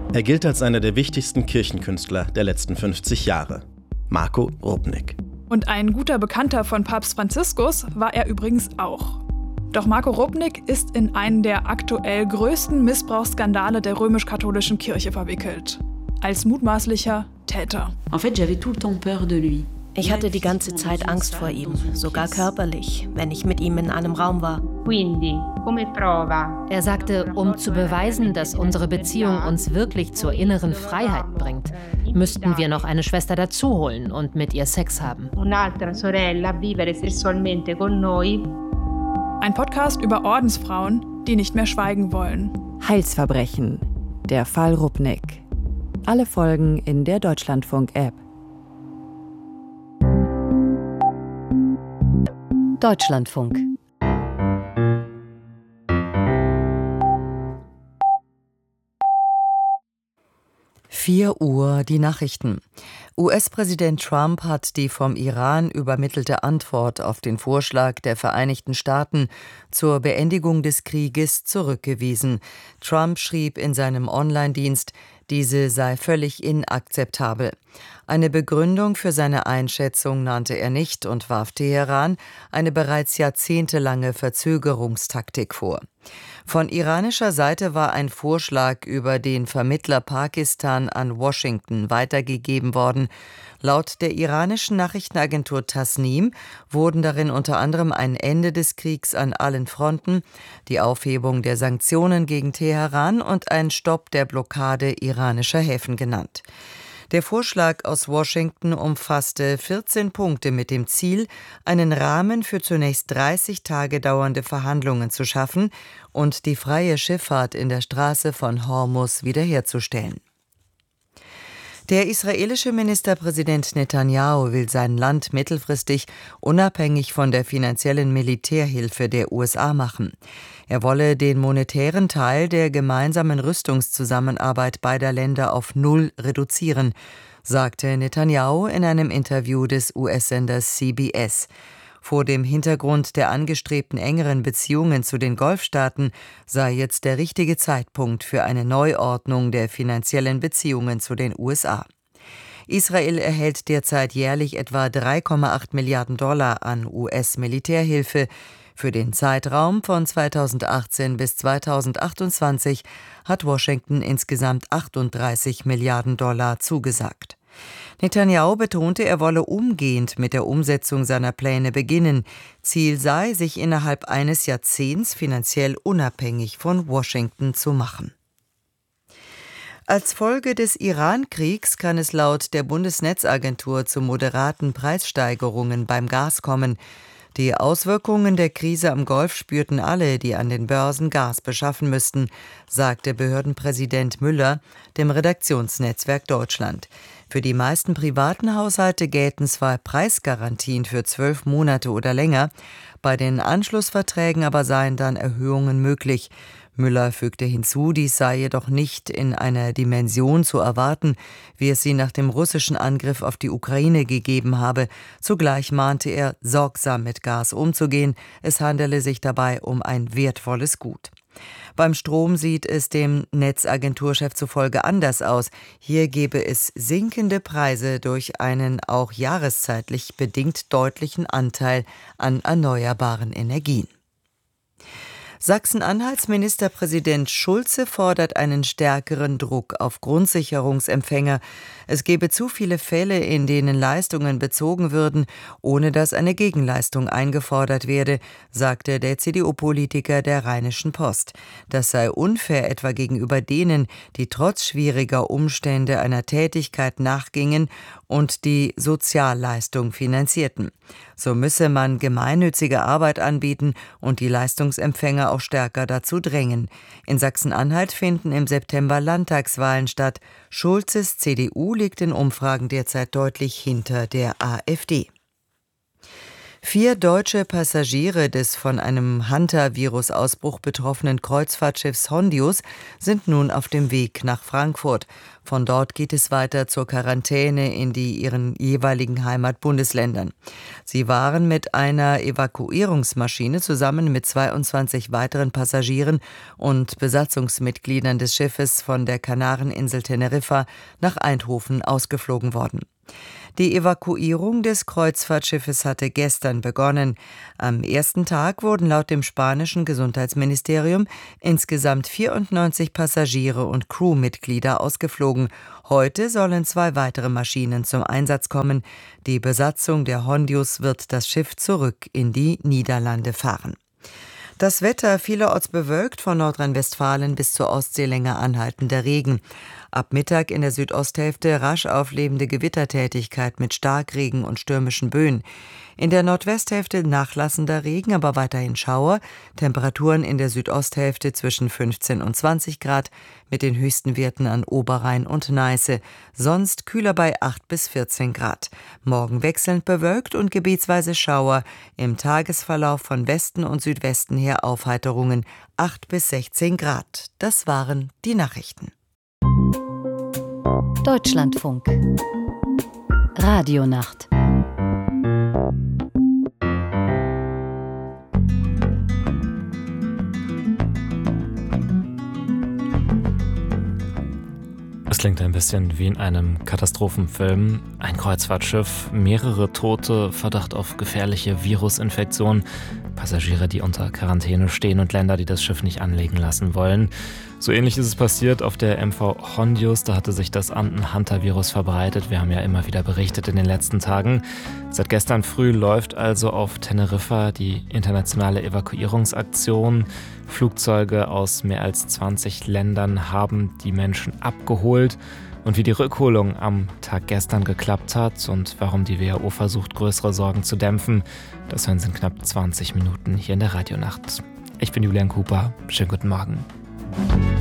Er gilt als einer der wichtigsten Kirchenkünstler der letzten 50 Jahre. Marko Rupnik. Und ein guter Bekannter von Papst Franziskus war er übrigens auch. Doch Marko Rupnik ist in einen der aktuell größten Missbrauchsskandale der römisch-katholischen Kirche verwickelt. Als mutmaßlicher Täter. Ich hatte die ganze Zeit Angst vor ihm, sogar körperlich, wenn ich mit ihm in einem Raum war. Er sagte, um zu beweisen, dass unsere Beziehung uns wirklich zur inneren Freiheit bringt, müssten wir noch eine Schwester dazu holen und mit ihr Sex haben. Ein Podcast über Ordensfrauen, die nicht mehr schweigen wollen. Heilsverbrechen. Der Fall Rupnik. Alle Folgen in der Deutschlandfunk-App. Deutschlandfunk. Uhr die Nachrichten. US-Präsident Trump hat die vom Iran übermittelte Antwort auf den Vorschlag der Vereinigten Staaten zur Beendigung des Krieges zurückgewiesen. Trump schrieb in seinem Online-Dienst, diese sei völlig inakzeptabel. Eine Begründung für seine Einschätzung nannte er nicht und warf Teheran eine bereits jahrzehntelange Verzögerungstaktik vor. Von iranischer Seite war ein Vorschlag über den Vermittler Pakistan an Washington weitergegeben worden. Laut der iranischen Nachrichtenagentur Tasnim wurden darin unter anderem ein Ende des Kriegs an allen Fronten, die Aufhebung der Sanktionen gegen Teheran und ein Stopp der Blockade iranischer Häfen genannt. Der Vorschlag aus Washington umfasste 14 Punkte mit dem Ziel, einen Rahmen für zunächst 30 Tage dauernde Verhandlungen zu schaffen und die freie Schifffahrt in der Straße von Hormuz wiederherzustellen. Der israelische Ministerpräsident Netanyahu will sein Land mittelfristig unabhängig von der finanziellen Militärhilfe der USA machen. Er wolle den monetären Teil der gemeinsamen Rüstungszusammenarbeit beider Länder auf 0 reduzieren, sagte Netanyahu in einem Interview des US-Senders CBS. Vor dem Hintergrund der angestrebten engeren Beziehungen zu den Golfstaaten sei jetzt der richtige Zeitpunkt für eine Neuordnung der finanziellen Beziehungen zu den USA. Israel erhält derzeit jährlich etwa 3,8 Milliarden Dollar an US-Militärhilfe. Für den Zeitraum von 2018 bis 2028 hat Washington insgesamt 38 Milliarden Dollar zugesagt. Netanyahu betonte, er wolle umgehend mit der Umsetzung seiner Pläne beginnen. Ziel sei, sich innerhalb eines Jahrzehnts finanziell unabhängig von Washington zu machen. Als Folge des Iran-Kriegs kann es laut der Bundesnetzagentur zu moderaten Preissteigerungen beim Gas kommen. Die Auswirkungen der Krise am Golf spürten alle, die an den Börsen Gas beschaffen müssten, sagte Behördenpräsident Müller dem Redaktionsnetzwerk Deutschland. Für die meisten privaten Haushalte gelten zwar Preisgarantien für 12 Monate oder länger, bei den Anschlussverträgen aber seien dann Erhöhungen möglich. Müller fügte hinzu, dies sei jedoch nicht in einer Dimension zu erwarten, wie es sie nach dem russischen Angriff auf die Ukraine gegeben habe. Zugleich mahnte er, sorgsam mit Gas umzugehen. Es handele sich dabei um ein wertvolles Gut. Beim Strom sieht es dem Netzagenturchef zufolge anders aus. Hier gebe es sinkende Preise durch einen auch jahreszeitlich bedingt deutlichen Anteil an erneuerbaren Energien. Sachsen-Anhalts Ministerpräsident Schulze fordert einen stärkeren Druck auf Grundsicherungsempfänger. Es gebe zu viele Fälle, in denen Leistungen bezogen würden, ohne dass eine Gegenleistung eingefordert werde, sagte der CDU-Politiker der Rheinischen Post. Das sei unfair etwa gegenüber denen, die trotz schwieriger Umstände einer Tätigkeit nachgingen und die Sozialleistung finanzierten. So müsse man gemeinnützige Arbeit anbieten und die Leistungsempfänger auch stärker dazu drängen. In Sachsen-Anhalt finden im September Landtagswahlen statt. Schulzes CDU liegt in Umfragen derzeit deutlich hinter der AfD. 4 deutsche Passagiere des von einem Hantavirus-Ausbruch betroffenen Kreuzfahrtschiffs Hondius sind nun auf dem Weg nach Frankfurt. Von dort geht es weiter zur Quarantäne in ihren jeweiligen Heimatbundesländern. Sie waren mit einer Evakuierungsmaschine zusammen mit 22 weiteren Passagieren und Besatzungsmitgliedern des Schiffes von der Kanareninsel Teneriffa nach Eindhoven ausgeflogen worden. Die Evakuierung des Kreuzfahrtschiffes hatte gestern begonnen. Am ersten Tag wurden laut dem spanischen Gesundheitsministerium insgesamt 94 Passagiere und Crewmitglieder ausgeflogen. Heute sollen 2 weitere Maschinen zum Einsatz kommen. Die Besatzung der Hondius wird das Schiff zurück in die Niederlande fahren. Das Wetter vielerorts bewölkt, von Nordrhein-Westfalen bis zur Ostsee länger anhaltender Regen. Ab Mittag in der Südosthälfte rasch auflebende Gewittertätigkeit mit Starkregen und stürmischen Böen. In der Nordwesthälfte nachlassender Regen, aber weiterhin Schauer. Temperaturen in der Südosthälfte zwischen 15 und 20 Grad, mit den höchsten Werten an Oberrhein und Neiße. Sonst kühler bei 8 bis 14 Grad. Morgen wechselnd bewölkt und gebietsweise Schauer. Im Tagesverlauf von Westen und Südwesten her Aufheiterungen 8 bis 16 Grad. Das waren die Nachrichten. Deutschlandfunk. Radionacht. Es klingt ein bisschen wie in einem Katastrophenfilm. Ein Kreuzfahrtschiff, mehrere Tote, Verdacht auf gefährliche Virusinfektion, Passagiere, die unter Quarantäne stehen und Länder, die das Schiff nicht anlegen lassen wollen. So ähnlich ist es passiert auf der MV Hondius. Da hatte sich das Hantavirus verbreitet. Wir haben ja immer wieder berichtet in den letzten Tagen. Seit gestern früh läuft also auf Teneriffa die internationale Evakuierungsaktion. Flugzeuge aus mehr als 20 Ländern haben die Menschen abgeholt. Und wie die Rückholung am Tag gestern geklappt hat und warum die WHO versucht, größere Sorgen zu dämpfen, das hören Sie in knapp 20 Minuten hier in der Radionacht. Ich bin Julian Cooper. Schönen guten Morgen.